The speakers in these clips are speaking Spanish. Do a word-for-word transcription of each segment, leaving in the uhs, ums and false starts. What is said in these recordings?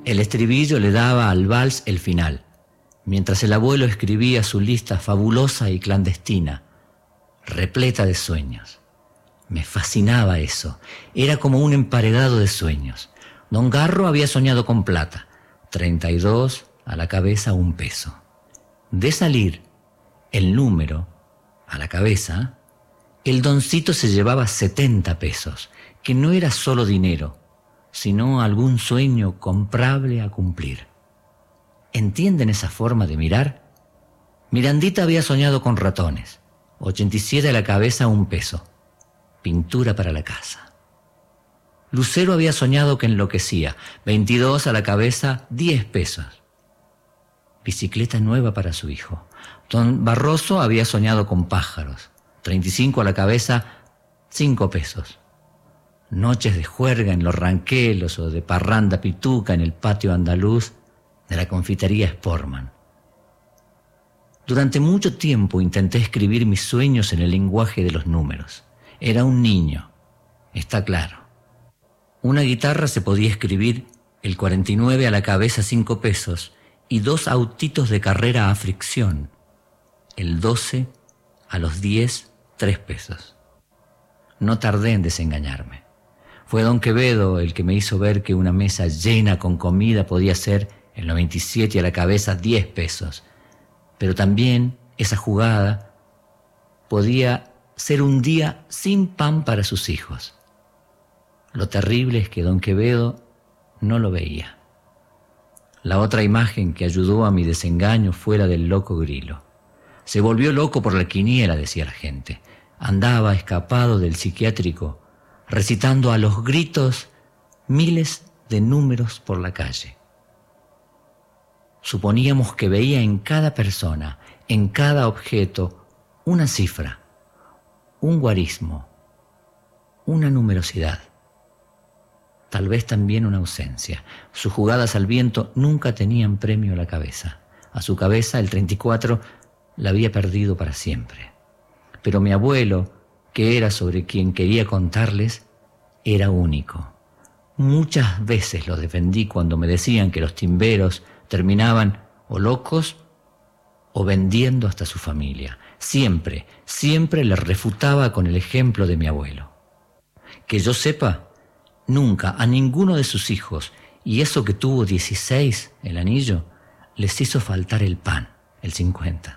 El estribillo le daba al vals el final, mientras el abuelo escribía su lista fabulosa y clandestina, repleta de sueños. Me fascinaba eso. Era como un emparedado de sueños. Don Garro había soñado con plata. Treinta y dos, a la cabeza un peso. De salir el número a la cabeza, el doncito se llevaba setenta pesos, que no era solo dinero, sino algún sueño comprable a cumplir. ¿Entienden esa forma de mirar? Mirandita había soñado con ratones. ochenta y siete a la cabeza un peso. Pintura para la casa. Lucero había soñado que enloquecía. veintidós a la cabeza, diez pesos. Bicicleta nueva para su hijo. Don Barroso había soñado con pájaros. treinta y cinco a la cabeza, cinco pesos. Noches de juerga en los ranquelos o de parranda pituca en el patio andaluz de la confitería Sportman. Durante mucho tiempo intenté escribir mis sueños en el lenguaje de los números. Era un niño, está claro. Una guitarra se podía escribir el cuarenta y nueve a la cabeza cinco pesos y dos autitos de carrera a fricción, el doce a los diez, tres pesos. No tardé en desengañarme. Fue don Quevedo el que me hizo ver que una mesa llena con comida podía ser el noventa y siete a la cabeza diez pesos. Pero también esa jugada podía ser un día sin pan para sus hijos. Lo terrible es que don Quevedo no lo veía. La otra imagen que ayudó a mi desengaño fue la del loco Grilo. Se volvió loco por la quiniela, decía la gente. Andaba escapado del psiquiátrico, recitando a los gritos miles de números por la calle. Suponíamos que veía en cada persona, en cada objeto, una cifra, un guarismo, una numerosidad, tal vez también una ausencia. Sus jugadas al viento nunca tenían premio a la cabeza. A su cabeza, el treinta y cuatro, la había perdido para siempre. Pero mi abuelo, que era sobre quien quería contarles, era único. Muchas veces lo defendí cuando me decían que los timberos terminaban o locos o vendiendo hasta su familia. Siempre, siempre le refutaba con el ejemplo de mi abuelo. Que yo sepa, nunca a ninguno de sus hijos, y eso que tuvo dieciséis, el anillo, les hizo faltar el pan, el cincuenta.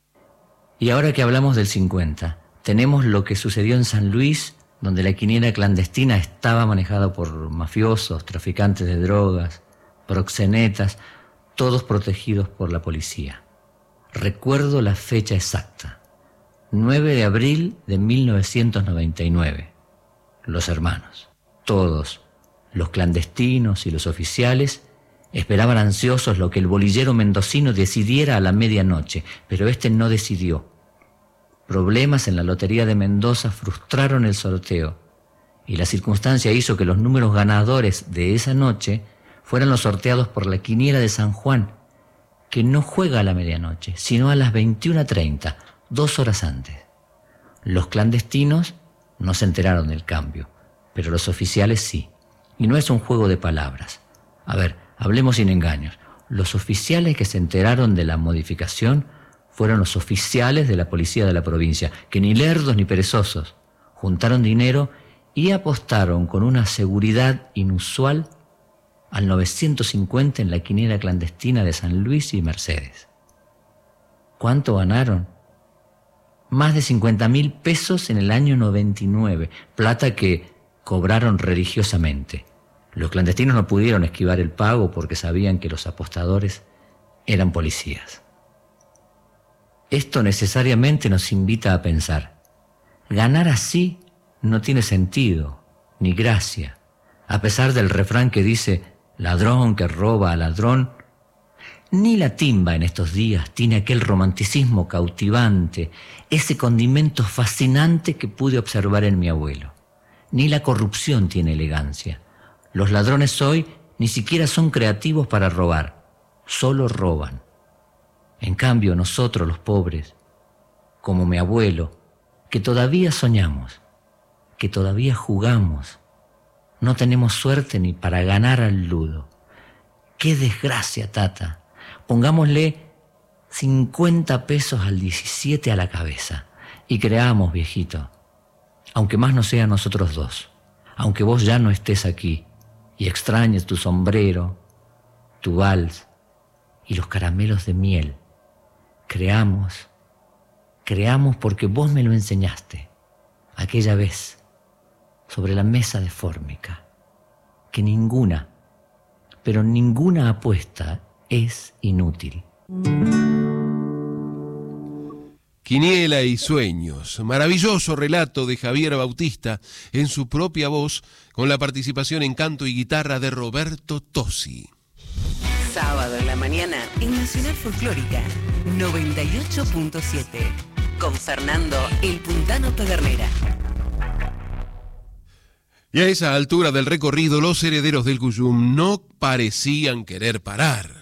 Y ahora que hablamos del cincuenta, tenemos lo que sucedió en San Luis, donde la quiniela clandestina estaba manejada por mafiosos, traficantes de drogas, proxenetas, todos protegidos por la policía. Recuerdo la fecha exacta, nueve de abril de mil novecientos noventa y nueve. Los hermanos, todos, los clandestinos y los oficiales, esperaban ansiosos lo que el bolillero mendocino decidiera a la medianoche, pero este no decidió. Problemas en la lotería de Mendoza frustraron el sorteo y la circunstancia hizo que los números ganadores de esa noche fueran los sorteados por la quiniela de San Juan, que no juega a la medianoche, sino a las veintiuna treinta, dos horas antes. Los clandestinos no se enteraron del cambio, pero los oficiales sí. Y no es un juego de palabras. A ver, hablemos sin engaños. Los oficiales que se enteraron de la modificación fueron los oficiales de la policía de la provincia, que ni lerdos ni perezosos juntaron dinero y apostaron con una seguridad inusual al novecientos cincuenta en la quiniela clandestina de San Luis y Mercedes. ¿Cuánto ganaron? Más de cincuenta mil pesos en el año noventa y nueve, plata que cobraron religiosamente. Los clandestinos no pudieron esquivar el pago porque sabían que los apostadores eran policías. Esto necesariamente nos invita a pensar. Ganar así no tiene sentido, ni gracia. A pesar del refrán que dice, ladrón que roba a ladrón, ni la timba en estos días tiene aquel romanticismo cautivante, ese condimento fascinante que pude observar en mi abuelo. Ni la corrupción tiene elegancia. Los ladrones hoy ni siquiera son creativos para robar, solo roban. En cambio, nosotros los pobres, como mi abuelo, que todavía soñamos, que todavía jugamos, no tenemos suerte ni para ganar al ludo. ¡Qué desgracia, Tata! Pongámosle cincuenta pesos al diecisiete a la cabeza y creamos, viejito, aunque más no sea nosotros dos, aunque vos ya no estés aquí y extrañes tu sombrero, tu vals y los caramelos de miel, creamos, creamos porque vos me lo enseñaste aquella vez sobre la mesa de Fórmica, que ninguna, pero ninguna apuesta es inútil. Quiniela y sueños, maravilloso relato de Javier Bautista en su propia voz, con la participación en canto y guitarra de Roberto Tosi. Sábado en la mañana en Nacional Folclórica noventa y ocho punto siete con Fernando El Puntano Pedernera. Y a esa altura del recorrido, los herederos del Cuyum no parecían querer parar.